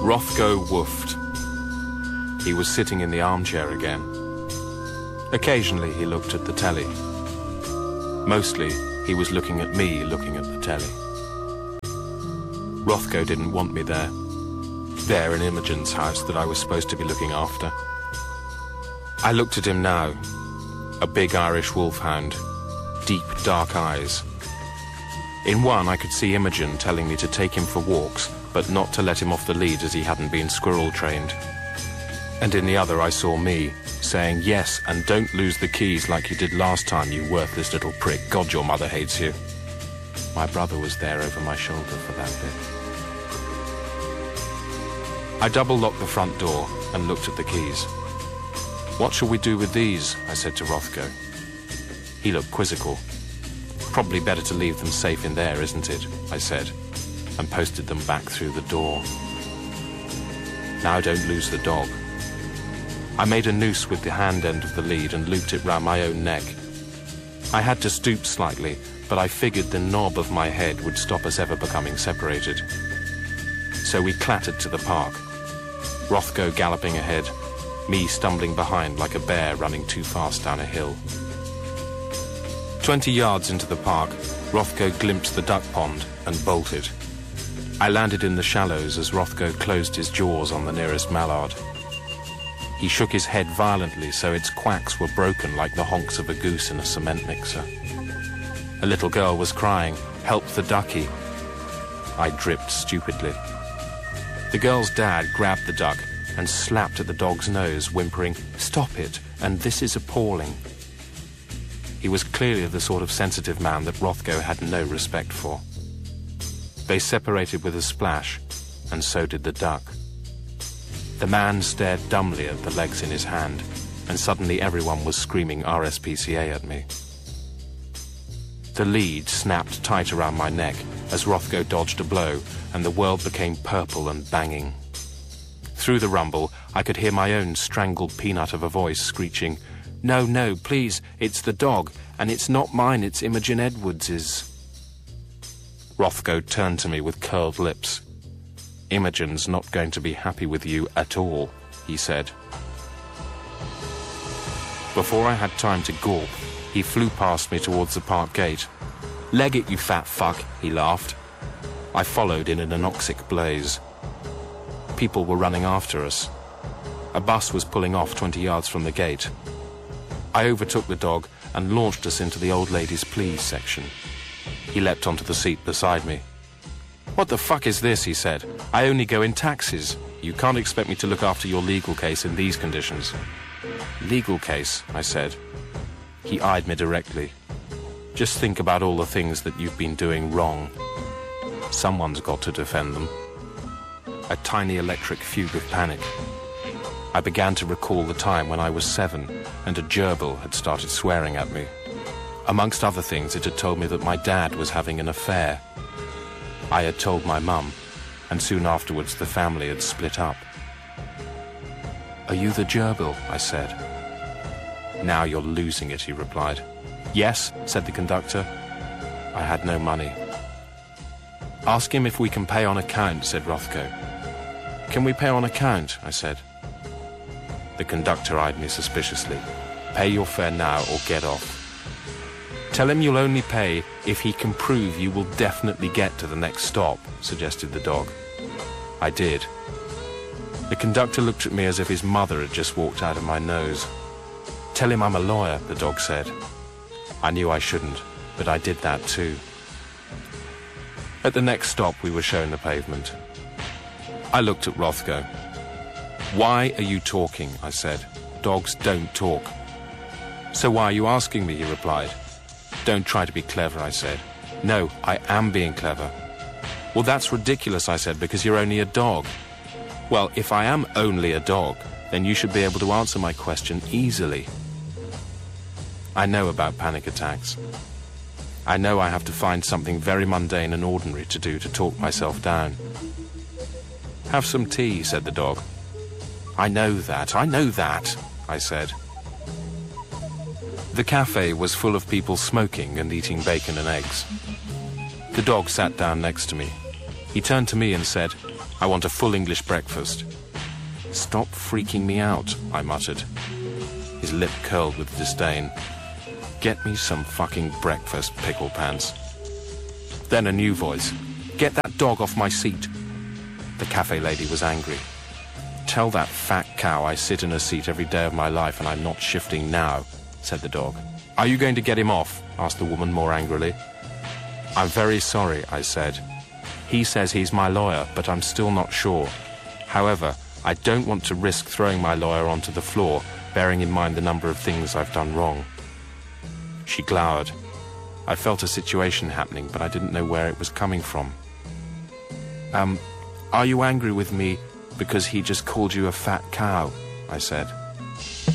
Rothko woofed. He was sitting in the armchair again. Occasionally he looked at the telly. Mostly he was looking at me looking at the telly. Rothko didn't want me there. There in Imogen's house that I was supposed to be looking after. I looked at him now. A big Irish wolfhound. Deep, dark eyes. In one I could see Imogen telling me to take him for walks, but not to let him off the lead as he hadn't been squirrel trained. And in the other I saw me, saying, yes, and don't lose the keys like you did last time, you worthless little prick. God, your mother hates you. My brother was there over my shoulder for that bit. I double-locked the front door and looked at the keys. What shall we do with these? I said to Rothko. He looked quizzical. Probably better to leave them safe in there, isn't it? I said, and posted them back through the door. Now don't lose the dog. I made a noose with the hand end of the lead and looped it round my own neck. I had to stoop slightly, but I figured the knob of my head would stop us ever becoming separated. So we clattered to the park. Rothko galloping ahead, me stumbling behind like a bear running too fast down a hill. 20 yards into the park, Rothko glimpsed the duck pond and bolted. I landed in the shallows as Rothko closed his jaws on the nearest mallard. He shook his head violently so its quacks were broken like the honks of a goose in a cement mixer. A little girl was crying, "Help the ducky." I dripped stupidly. The girl's dad grabbed the duck and slapped at the dog's nose, whimpering, "Stop it, and this is appalling." He was clearly the sort of sensitive man that Rothko had no respect for. They separated with a splash, and so did the duck. The man stared dumbly at the legs in his hand, and suddenly everyone was screaming RSPCA at me. The lead snapped tight around my neck as Rothko dodged a blow, and the world became purple and banging. Through the rumble, I could hear my own strangled peanut of a voice screeching, "No, no, please, it's the dog, and it's not mine, it's Imogen Edwards's." Rothko turned to me with curled lips. "Imogen's not going to be happy with you at all," he said. Before I had time to gawp, he flew past me towards the park gate. "Leg it, you fat fuck," he laughed. I followed in an anoxic blaze. People were running after us. A bus was pulling off 20 yards from the gate. I overtook the dog and launched us into the old lady's please section. He leapt onto the seat beside me. "What the fuck is this?" he said. "I only go in taxis. You can't expect me to look after your legal case in these conditions." "Legal case?" I said. He eyed me directly. "Just think about all the things that you've been doing wrong. Someone's got to defend them." A tiny electric fugue of panic. I began to recall the time when I was 7 and a gerbil had started swearing at me. Amongst other things, it had told me that my dad was having an affair. I had told my mum, and soon afterwards the family had split up. "Are you the gerbil?" I said. "Now you're losing it," he replied. "Yes," said the conductor. I had no money. "Ask him if we can pay on account," said Rothko. "Can we pay on account?" I said. The conductor eyed me suspiciously. "Pay your fare now or get off." "Tell him you'll only pay if he can prove you will definitely get to the next stop," suggested the dog. I did. The conductor looked at me as if his mother had just walked out of my nose. "Tell him I'm a lawyer," the dog said. I knew I shouldn't, but I did that too. At the next stop, we were shown the pavement. I looked at Rothko. "Why are you talking?" I said. "Dogs don't talk." "So why are you asking me?" he replied. "Don't try to be clever," I said. "No, I am being clever." "Well, that's ridiculous," I said, "because you're only a dog." "Well, if I am only a dog, then you should be able to answer my question easily." I know about panic attacks. I know I have to find something very mundane and ordinary to do to talk myself down. "Have some tea," said the dog. I know that, I said. The cafe was full of people smoking and eating bacon and eggs. The dog sat down next to me. He turned to me and said, "I want a full English breakfast." "Stop freaking me out," I muttered. His lip curled with disdain. "Get me some fucking breakfast, pickle pants." Then a new voice. "Get that dog off my seat." The cafe lady was angry. "Tell that fat cow I sit in a seat every day of my life and I'm not shifting now," said the dog. "Are you going to get him off?" asked the woman more angrily. "I'm very sorry," I said. "He says he's my lawyer, but I'm still not sure. However, I don't want to risk throwing my lawyer onto the floor, bearing in mind the number of things I've done wrong." She glowered. I felt a situation happening, but I didn't know where it was coming from. Are you angry with me because he just called you a fat cow?" I said.